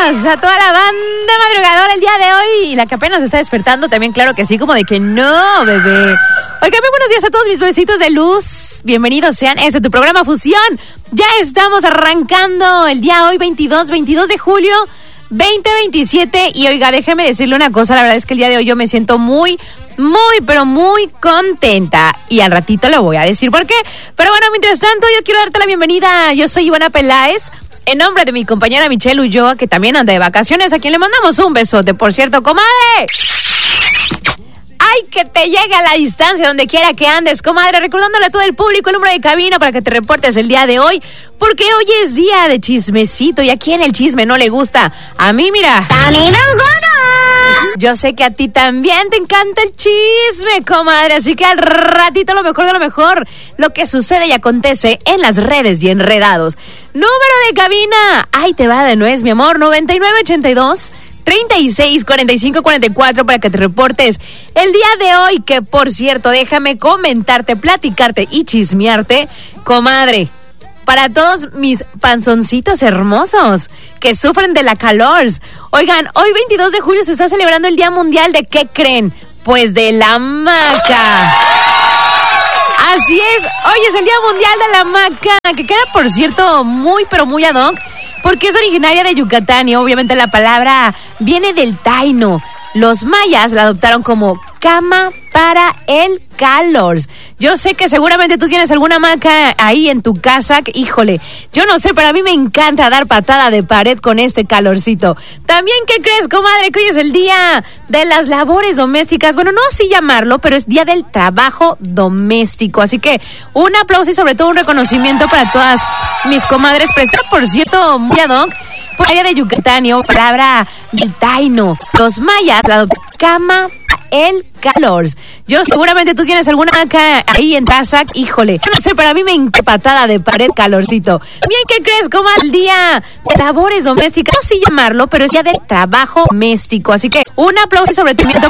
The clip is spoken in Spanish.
días a toda la banda madrugadora el día de hoy y la que apenas está despertando también, claro que sí, como de que no, bebé. Oigan, muy buenos días a todos mis bebecitos de luz. Bienvenidos sean a tu programa Fusión. Ya estamos arrancando el día hoy, 22 de julio 2027. Y oiga, déjeme decirle una cosa, la verdad es que el día de hoy yo me siento muy contenta. Y al ratito le voy a decir por qué. Pero bueno, mientras tanto, yo quiero darte la bienvenida. Yo soy Ivana Peláez, en nombre de mi compañera Michelle Ulloa, que también anda de vacaciones, a quien le mandamos un besote. Por cierto, comadre, ¡ay, que te llegue a la distancia donde quiera que andes, comadre! Recordándole a todo el público el número de cabina para que te reportes el día de hoy, porque hoy es día de chismecito. ¿Y a quién el chisme no le gusta? A mí, mira. ¡A mí me gusta! Yo sé que a ti también te encanta el chisme, comadre. Así que al ratito lo mejor de lo mejor, lo que sucede y acontece en las redes y enredados. Número de cabina. ¡Ay, te va de nuez, mi amor! 9982 36 45 44 para que te reportes el día de hoy, que por cierto, déjame comentarte, platicarte y chismearte, comadre, para todos mis panzoncitos hermosos que sufren de la calor. Oigan, hoy 22 de julio se está celebrando el Día Mundial de ¿qué creen? Pues de la hamaca. Así es, hoy es el Día Mundial de la hamaca, que queda, por cierto, muy ad hoc, porque es originaria de Yucatán y obviamente la palabra viene del taíno. Los mayas la adoptaron como cama para el calor. Yo sé que seguramente tú tienes alguna hamaca ahí en tu casa. Híjole, yo no sé, pero a mí me encanta dar patada de pared con este calorcito. También, ¿qué crees, comadre? Que hoy es el día de las labores domésticas. Bueno, no así llamarlo, pero es día del trabajo doméstico. Así que un aplauso y sobre todo un reconocimiento para todas mis comadres preciosas. Por cierto, muy ad hoc, por área de Yucatán, o palabra del taíno. Los mayas la adoptaron cama el calor. Yo seguramente tú tienes alguna hamaca ahí en casa. Híjole, yo no sé, pero a mí me encanta patada de pared calorcito. Bien, ¿qué crees, comadre? El día de labores domésticas, no así llamarlo, pero es día del trabajo doméstico. Así que un aplauso y sobre todo